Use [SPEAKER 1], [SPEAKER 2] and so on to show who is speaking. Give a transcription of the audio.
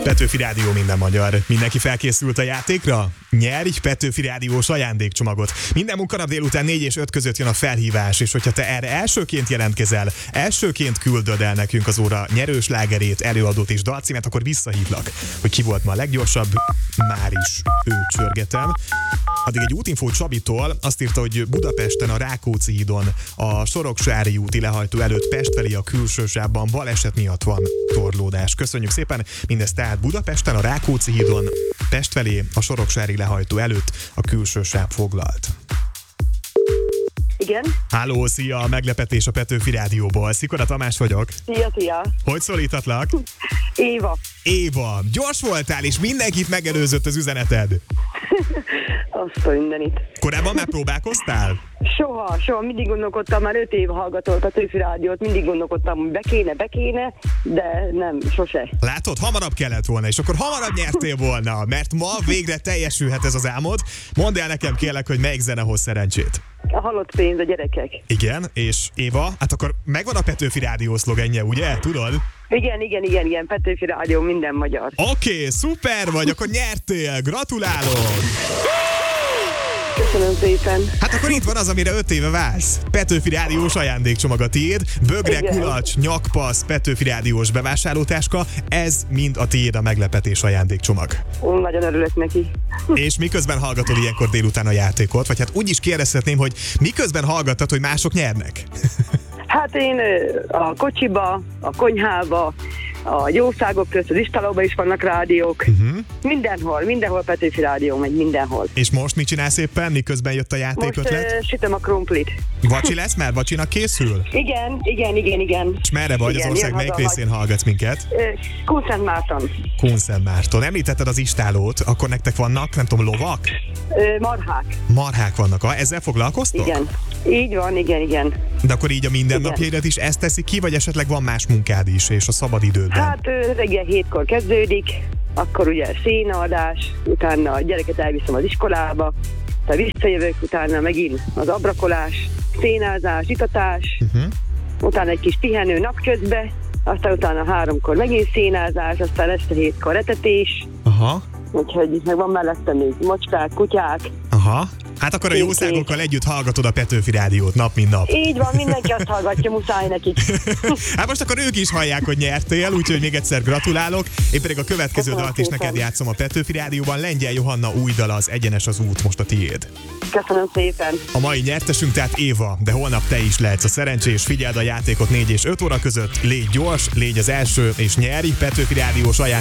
[SPEAKER 1] Petőfi Rádió, minden magyar. Mindenki felkészült a játékra? Nyerj Petőfi Rádiós ajándékcsomagot. Minden munkanap délután 4 és 5 között jön a felhívás, és hogyha te erre elsőként jelentkezel, elsőként küldöd el nekünk az óra nyerős lágerét, előadót és dalcímet, akkor visszahívlak, hogy ki volt ma a leggyorsabb. Már is őt csörgetem. Addig egy útinfó Csabitól azt írta, hogy Budapesten a Rákóczi hídon a Soroksári úti lehajtó előtt Pest felé a külső sávban baleset miatt van torlódás. Köszönjük szépen, mindezt tehát Budapesten a Rákóczi hídon Pest felé a Soroksári lehajtó előtt a külső sáv foglalt.
[SPEAKER 2] Igen.
[SPEAKER 1] Háló, szia, meglepetés a Petőfi Rádióból. Szikora Tamás vagyok.
[SPEAKER 2] Szia.
[SPEAKER 1] Hogy szólítatlak?
[SPEAKER 2] Éva.
[SPEAKER 1] Éva, gyors voltál, és mindenkit megelőzött az üzeneted.
[SPEAKER 2] Azt a mindenit.
[SPEAKER 1] Korábban már próbálkoztál?
[SPEAKER 2] Soha. Mindig gondolkodtam, már 5 év hallgatom a Petőfi Rádiót, mindig gondolkodtam, hogy be kéne, de nem, sose.
[SPEAKER 1] Látod, hamarabb kellett volna, és akkor hamarabb nyertél volna, mert ma végre teljesülhet ez az álmod. Mondd el nekem kérlek, hogy melyik zene hoz szerencsét.
[SPEAKER 2] A halott pénz a gyerekek.
[SPEAKER 1] Igen, és Éva, hát akkor megvan a Petőfi Rádió szlogenje, ugye? Tudod?
[SPEAKER 2] Igen, Petőfi Rádió, minden magyar.
[SPEAKER 1] Oké, szuper vagy, akkor nyertél, gratulálok!
[SPEAKER 2] Köszönöm szépen.
[SPEAKER 1] Hát akkor itt van az, amire 5 éve vársz. Petőfi Rádiós ajándékcsomag a tiéd, bögre, kulacs, nyakpasz, Petőfi Rádiós bevásárlótáska, ez mind a tiéd a meglepetés ajándékcsomag.
[SPEAKER 2] Nagyon örülök neki.
[SPEAKER 1] És miközben hallgatod ilyenkor délután a játékot, vagy hát úgy is kérdezhetném, hogy miközben hallgattad, hogy mások nyernek?
[SPEAKER 2] Hát én a kocsiba, a konyhába, a jószágok közt, az istálóban is vannak rádiók. Mindenhol Petőfi Rádió megy, mindenhol.
[SPEAKER 1] És most mit csinálsz éppen, miközben jött a játékötlet?
[SPEAKER 2] Most sütöm a krumplit.
[SPEAKER 1] Vacsi lesz már? Vacsinak készül?
[SPEAKER 2] Igen.
[SPEAKER 1] És merre vagy az ország, melyik részén hallgatsz minket?
[SPEAKER 2] Kunszentmárton.
[SPEAKER 1] Kunszentmárton. Említetted az istálót, akkor nektek vannak, nem tudom, lovak?
[SPEAKER 2] Marhák.
[SPEAKER 1] Marhák vannak, ezzel foglalkoztok?
[SPEAKER 2] Igen. Így van, igen.
[SPEAKER 1] De akkor így a mindennapjaidat is ezt teszi ki, vagy esetleg van más munkád is, és a szabadidődben?
[SPEAKER 2] Hát reggel 7-kor kezdődik, akkor ugye szénaadás, utána a gyereket elviszem az iskolába, tehát visszajövök, utána megint az abrakolás, szénázás, itatás, utána egy kis pihenő napközbe, aztán utána 3-kor megint szénázás, aztán este 7-kor etetés.
[SPEAKER 1] Aha.
[SPEAKER 2] Úgyhogy meg van mellettem még macskák, kutyák.
[SPEAKER 1] Aha. Hát akkor a jószágokkal együtt hallgatod a Petőfi Rádiót nap, mint nap.
[SPEAKER 2] Így van, mindenki azt hallgatja, muszáj nekik.
[SPEAKER 1] Hát most akkor ők is hallják, hogy nyertél, úgyhogy még egyszer gratulálok. Én pedig a következő dalt is neked játszom a Petőfi Rádióban. Lengyel Johanna új dala, az Egyenes az út, most a tiéd.
[SPEAKER 2] Köszönöm szépen.
[SPEAKER 1] A mai nyertesünk tehát Éva, de holnap te is lehetsz a szerencsés. Figyeld a játékot 4 és 5 óra között, légy gyors, légy az első, és nyerj Petőfi Rádiós ajándékot.